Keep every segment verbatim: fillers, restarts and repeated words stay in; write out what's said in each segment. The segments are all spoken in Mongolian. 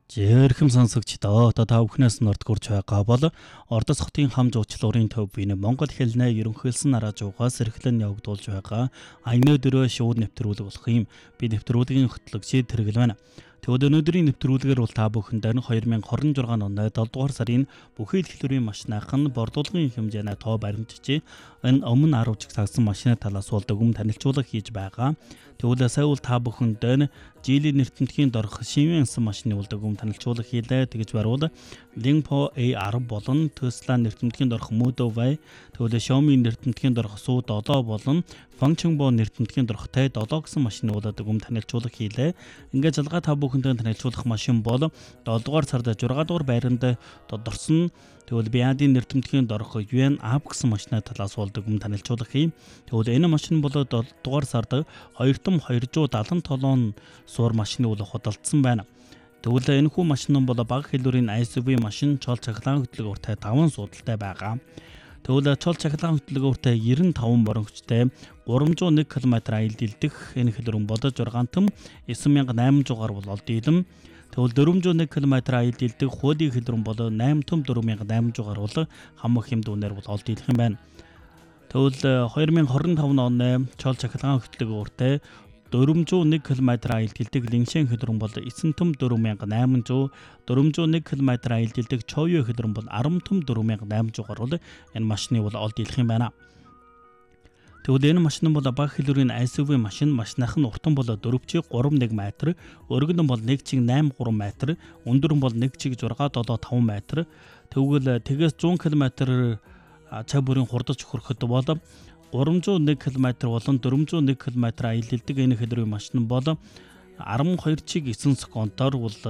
Жирхэм сонсогчдоо одоо та бүхнээс норд гурж байгаа бол Ордос хотын хам жуулчлалын төв биенэ Монгол хэлнээ ерөнхийлсөн араажуугаас эрхлэн явагдуулж байгаа аяны дөрөө шууд нэвтрүүлэг болох юм. Би нэвтрүүлгийн хөтлөгч Тэргэл байна. Тэгвэл өнөөдрийн нэвтрүүлгээр бол та бүхэндээ две тысячи двадцать шесть оны долоо дугаар сарын бүхий л хэлбэрийн машинахан бордуулгын хэмжээний тоо баримтжээ. Энэ өмнө арав жиг цагсан машины талаас бол дүгм танилцуулга хийж байгаа. Тэгвэл сая бол та бүхэндээ Жилийн нэртэмтгийн дорх шивэнсэн машины бол дүгм танилцуулга хийлээ. Тэгж баруул Lingpo A ten болон Tesla нэртэмтгийн дорх Model Y, тэгвэл Xiaomi нэртэмтгийн дорх Su seven болон Fangchengbo нэртэмтгийн дорх T seven гэсэн машины бол дүгм танилцуулга хийлээ. Ингээд жалгаа та бүхэндээ танилцуулах машин бол долоо дугаар сард six дугаар байранд тодорсон. Тэгвэл Биадийн нэртэмтгийн дорх Yuan App гэсэн машины талаас бол дүгм танилцуулга хий. Тэгвэл энэ машин бол долоо дугаар сард two thousand two hundred seventy-seven суур машины бол худалдсан байна. Тэгвэл энэ хүү машин бол бага хэлбэрийн эс ю ви машин чол цахилгаан хөтөлбөртэй five судалтай байгаа. Тэгвэл чол цахилгаан хөтөлбөртэй ninety-five морөнгөчтэй three oh one км аялал дэлдэх энэ хэлбэрэн бодож six том nine thousand eight hundred бол олд ийлэм. Тэгвэл four oh one км аялал дэлдэх хуулийн хэлбэрэн бол nine том four thousand eight hundred бол хамаг хэмдүүнээр бол олд ийлэх юм байна. Тэгвэл twenty twenty-five оны чол цахилгаан хөтөлбөртэй four oh one км аялал дэлдэг Линшэн хэлбэрэн бол nine том four thousand eight hundred, four oh one км аялал дэлдэг Чойо хэлбэрэн бол ten том four thousand eight hundred бол энэ машины бол олд ийлэх юм байна. Тэгвэл энэ машин бол бага хэлбэрийн эс ю ви машин, машиных нь уртан бол four чиг thirty-one метр, өргөн бол one чиг eight three метр, өндөр бол one чиг six seven метр. Тэгвэл тэгээс one км цаг бүрийн хурдаж хүрэхэд бол three oh one км болон four oh one км аялал дэлдэг энэ хэлбэрийн машин бол twelve чиг nine секундоор бол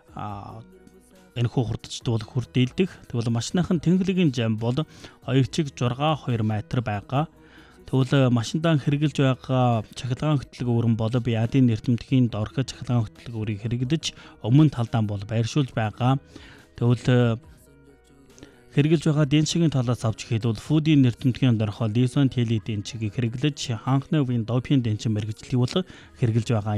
энэ хүү хурдчд бол хүрдээлдэг. Тэгвэл машиныхын тэнхлэгийн зам бол two чиг sixty-two метр байгаа. Тэгвэл машиндаа хэрэгжилж байгаа цахилгаан хөтөлбөр бол Биадийн нэртэмтгийн дорх цахилгаан хөтөлбөрийг хэрэглэж өмнө талдаа бол байршуулж байгаа. Тэгвэл хэрэгжилж байгаа денчигийн талаас авч ихэд бол Foodie нэртэмтгийн дорхо Lison Tele денчигийг хэрэглэж хаанхны үеийн допийн денчин мэргэжлийг бол хэрэгжилж байгаа